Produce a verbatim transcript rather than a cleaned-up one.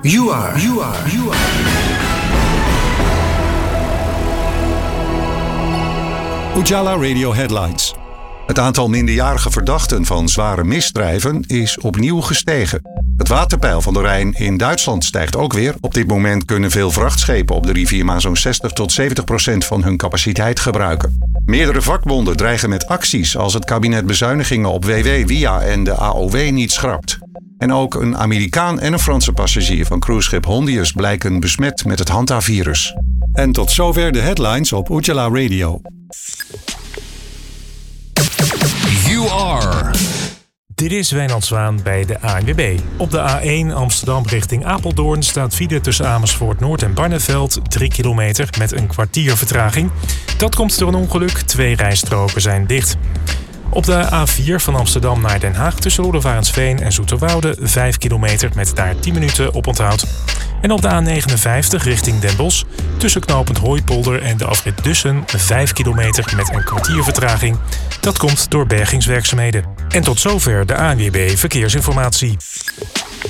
You are. You are. You are. Ujala Radio Headlines. Het aantal minderjarige verdachten van zware misdrijven is opnieuw gestegen. Het waterpeil van de Rijn in Duitsland stijgt ook weer. Op dit moment kunnen veel vrachtschepen op de rivier maar zo'n zestig tot zeventig procent van hun capaciteit gebruiken. Meerdere vakbonden dreigen met acties als het kabinet bezuinigingen op W W, W I A en de A O W niet schrapt. En ook een Amerikaan en een Franse passagier van cruiseschip Hondius blijken besmet met het Hanta-virus. En tot zover de headlines op Ujala Radio. You are. Dit is Wijnand Zwaan bij de A N W B. Op de A één Amsterdam richting Apeldoorn staat file tussen Amersfoort Noord en Barneveld drie kilometer met een kwartier vertraging. Dat komt door een ongeluk. Twee rijstroken zijn dicht. Op de A vier van Amsterdam naar Den Haag tussen Roelevarensveen en Zoeterwoude vijf kilometer met daar tien minuten oponthoud. En op de A negenenvijftig richting Den Bosch tussen knooppunt Hooipolder en de afrit Dussen vijf kilometer met een kwartier vertraging. Dat komt door bergingswerkzaamheden. En tot zover de A N W B Verkeersinformatie.